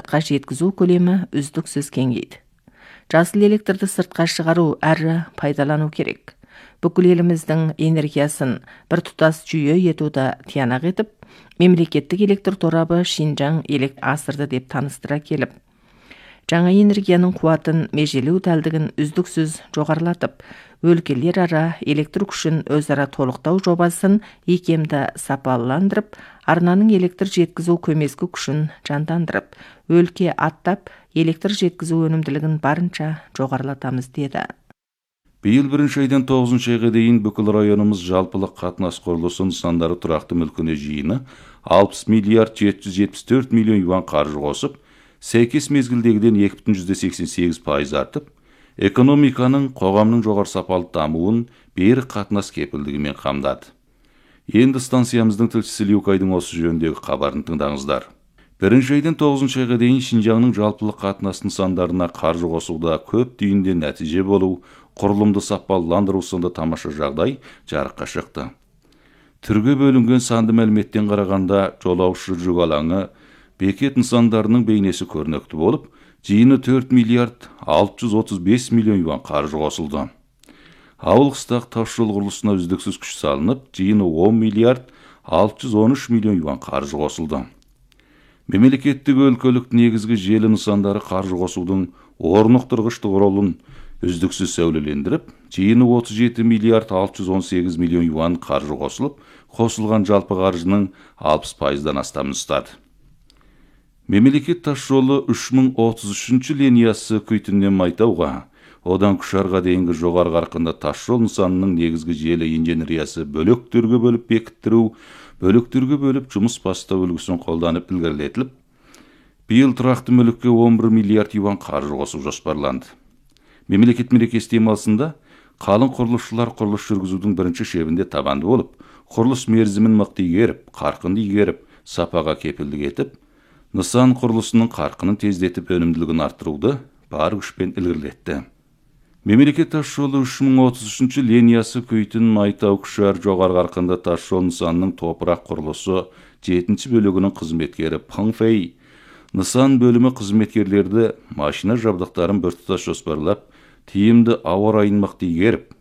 сыртқа жеткізу көлемі үздіксіз кеңейді. Жасыл электрді сыртқа шығару әрі пайдалану керек. Бүкіл еліміздің энергиясын бір тұтас жүйе етуді тиянақ етіп, мемлекеттік электр торабы Шинжаң электр асырды деп таныстыра келіп, жаңа энергияның қуатын межелеу тәлдігін үздіксіз жоғарылатып, өлкелер ара электр күшін өзара толықтау жобасын икемді сапалыландырып, арнаның электр жеткізу көмескі күшін жандандырып, өлке аттап электр жеткізу өнімділігін барынша жоғарылатамыз деді. Биыл 1 айдан 9 айға дейін бүкіл районымыз жалпылық қатынас құрылысы нысандары тұрақты мүлкіне жиыны 60 миллиард 774 миллион юан қаржы қосып, сәйкес мезгілдегіден 2,88% артып, экономиканың, қоғамның жоғары сапалы дамуын берік қатынас кепілдігімен қамдады. Енді станциямыздың тілшісі Люкайдың осы жөніндегі хабарын тыңдаңыздар. 1 айдан 9 айға дейін Шинжаңның жалпылық қатынас нысандарына қаржы қосуда көп түйінде нәтиже болу, құрылымды сапалыландыру сынды тамаша жағдай жарыққа шықты. Түрге бөлінген санды мәліметтен қарағанда жолаушы жүк алаңы, бекет нысандарының бейнесі көрнекті болып, жиыны 4 миллиард 635 миллион юан қаржы қосылды. Ауыл қыстақ тасжол құрылысына үздіксіз күш салынып, жиыны 10 миллиард 613 миллион юан қаржы қосылды. Мемлекеттік өлкөлік негізгі желі нысандары қаржы қосудың орнықтырғыштық ролын үздіксіз сәулелендіріп, жиыны 37 миллиард 618 миллион юан қаржы қосылып, қосылған жалпы қаржының 60%-дан астамын ұстады. Мемлекет тасжолы 3033 линиясы Күйтіннен Майтауға, одан Күшарға дейінгі жоғары қарқынды тасжол нысанының негізгі желі инженериясы бөліктерге бөліп бекіттіру, бөліктерге бөліп жұмыс бастау үлгісін қолданып ілгерілетіліп, биыл тұрақты мүлікке 11 миллиард юан қаржы қосу жоспарланды. Мемлекет мерекесі демалысында қалың құрылысшылар құрылыс жүргізудің бірінші шебінде табанды болып, құрылыс мерзімін мықты игеріп, қарқынды игеріп, сапаға кепілдік етіп, нысан құрылысының қарқынын тездетіп, өнімділігін арттыруды бар күшпен ілгерілетті. Мемлекет тасжолы 3033 линиясы Күйтін Майтау Күшар жоғары қарқынды тасжол нысанының топырақ құрылысы 7-ші бөлігінің қызметкері Пыңфей нысан бөлімі қызметкерлерді машина жабдықтарын біртұтас жоспарлап, тиімді ауа райын мықты игеріп,